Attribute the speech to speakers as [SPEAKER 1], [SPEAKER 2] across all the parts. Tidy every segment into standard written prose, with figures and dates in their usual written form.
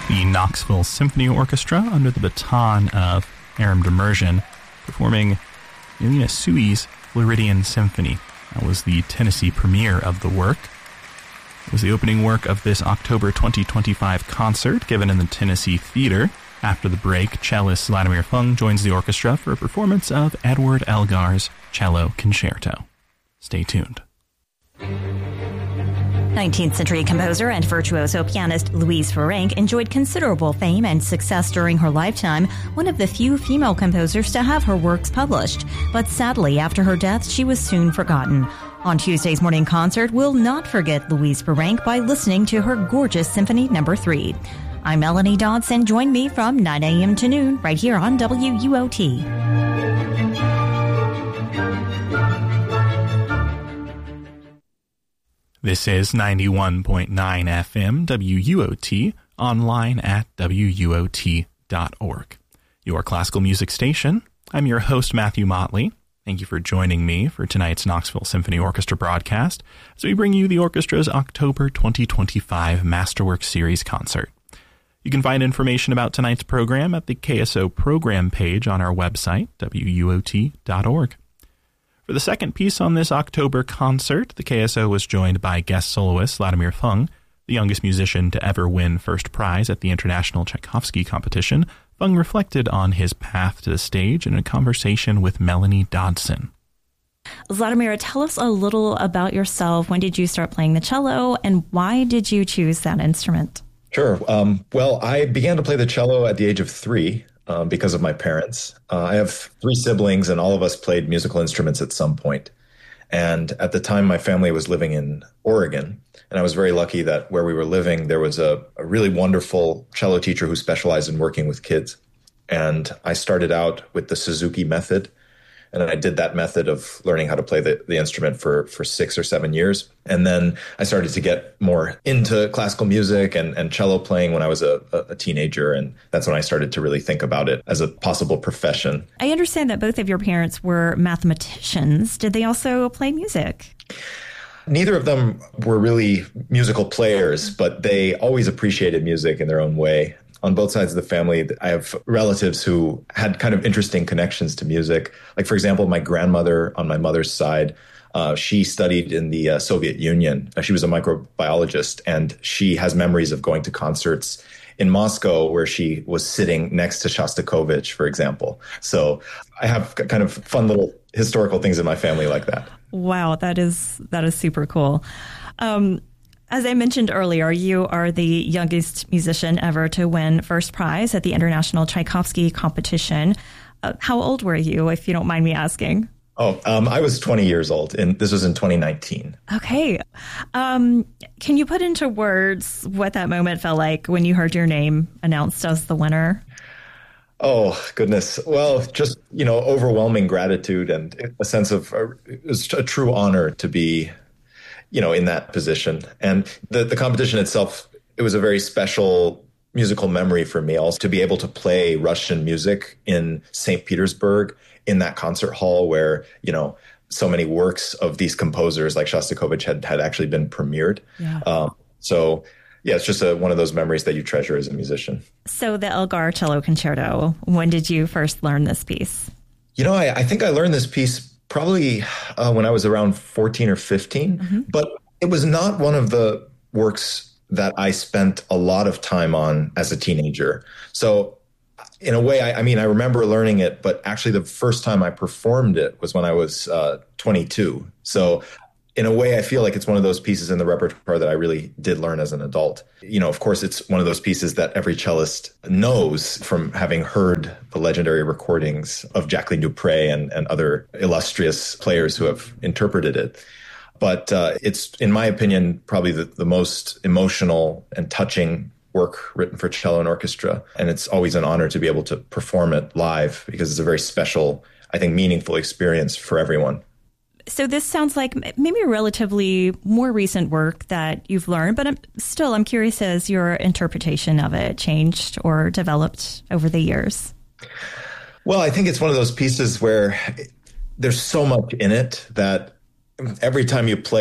[SPEAKER 1] the Knoxville Symphony Orchestra under the baton of Aram Demerjian performing Nina Sui's Floridian Symphony. That was the Tennessee premiere of the work. It was the opening work of this October 2025 concert given in the Tennessee Theater. After the break, cellist Vladimir Fung joins the orchestra for a performance of Edward Elgar's Cello Concerto. Stay tuned.
[SPEAKER 2] 19th century composer and virtuoso pianist Louise Ferenc enjoyed considerable fame and success during her lifetime, one of the few female composers to have her works published. But sadly, after her death, she was soon forgotten. On Tuesday's morning concert, we'll not forget Louise Ferenc by listening to her gorgeous Symphony No. 3. I'm Melanie Dodson. Join me from 9 a.m. to noon right here on WUOT.
[SPEAKER 1] This is 91.9 FM WUOT, online at WUOT.org. Your classical music station. I'm your host, Matthew Motley. Thank you for joining me for tonight's Knoxville Symphony Orchestra broadcast as we bring you the orchestra's October 2025 Masterwork Series concert. You can find information about tonight's program at the KSO program page on our website, WUOT.org. For the second piece on this October concert, the KSO was joined by guest soloist Vladimir Fung, the youngest musician to ever win first prize at the International Tchaikovsky Competition. Fung reflected on his path to the stage in a conversation with Melanie Dodson.
[SPEAKER 2] Vladimir, tell us a little about yourself. When did you start playing the cello, and why did you choose that instrument?
[SPEAKER 3] Sure. Well, I began to play the cello at the age of 3. Because of my parents. I have 3 siblings, and all of us played musical instruments at some point. And at the time, my family was living in Oregon, and I was very lucky that where we were living, there was a really wonderful cello teacher who specialized in working with kids. And I started out with the Suzuki method, and I did that method of learning how to play the instrument for 6 or 7 years. And then I started to get more into classical music and cello playing when I was a teenager. And that's when I started to really think about it as a possible profession.
[SPEAKER 2] I understand that both of your parents were mathematicians. Did they also play music?
[SPEAKER 3] Neither of them were really musical players, but they always appreciated music in their own way. On both sides of the family, I have relatives who had kind of interesting connections to music. Like, for example, my grandmother on my mother's side, she studied in the Soviet Union. She was a microbiologist, and she has memories of going to concerts in Moscow where she was sitting next to Shostakovich, for example. So I have kind of fun little historical things in my family like that.
[SPEAKER 2] Wow, that is super cool. As I mentioned earlier, you are the youngest musician ever to win first prize at the International Tchaikovsky Competition. How old were you, if you don't mind me asking?
[SPEAKER 3] I was 20 years old, and this was in 2019.
[SPEAKER 2] Okay. Can you put into words what that moment felt like when you heard your name announced as the winner?
[SPEAKER 3] Oh, goodness. Well, just, overwhelming gratitude and a sense of it was a true honor to be in that position. And the competition itself, it was a very special musical memory for me also to be able to play Russian music in St. Petersburg in that concert hall where, so many works of these composers like Shostakovich had actually been premiered. Yeah. It's just one of those memories that you treasure as a musician.
[SPEAKER 2] So the Elgar Cello Concerto, when did you first learn this piece?
[SPEAKER 3] I think I learned this piece probably when I was around 14 or 15, but it was not one of the works that I spent a lot of time on as a teenager. So in a way, I remember learning it, but actually the first time I performed it was when I was 22. So in a way, I feel like it's one of those pieces in the repertoire that I really did learn as an adult. Of course, it's one of those pieces that every cellist knows from having heard the legendary recordings of Jacqueline Dupre and other illustrious players who have interpreted it. But it's, in my opinion, probably the most emotional and touching work written for cello and orchestra. And it's always an honor to be able to perform it live because it's a very special, I think, meaningful experience for everyone.
[SPEAKER 2] So this sounds like maybe a relatively more recent work that you've learned, but I'm curious, has your interpretation of it changed or developed over the years?
[SPEAKER 3] Well, I think it's one of those pieces where there's so much in it that every time you play it,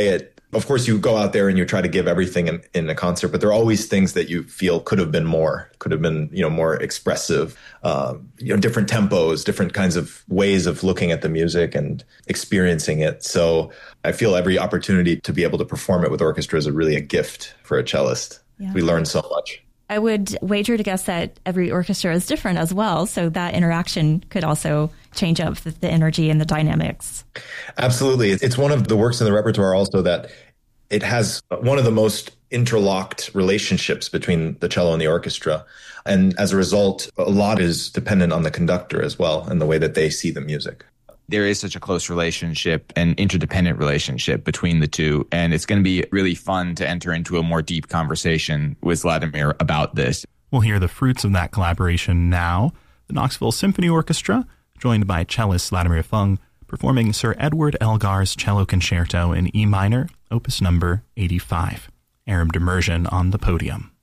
[SPEAKER 3] Of course, you go out there and you try to give everything in a concert, but there are always things that you feel could have been more, more expressive, different tempos, different kinds of ways of looking at the music and experiencing it. So I feel every opportunity to be able to perform it with orchestra is really a gift for a cellist. Yeah. We learn so much.
[SPEAKER 2] I would wager to guess that every orchestra is different as well. So that interaction could also change up the energy and the dynamics.
[SPEAKER 3] Absolutely. It's one of the works in the repertoire also that it has one of the most interlocked relationships between the cello and the orchestra. And as a result, a lot is dependent on the conductor as well and the way that they see the music.
[SPEAKER 4] There is such a close relationship and interdependent relationship between the two. And it's going to be really fun to enter into a more deep conversation with Vladimir about this.
[SPEAKER 1] We'll hear the fruits of that collaboration now. The Knoxville Symphony Orchestra, joined by cellist Vladimir Fung, performing Sir Edward Elgar's Cello Concerto in E minor, opus number 85. Aram Demirjian on the podium.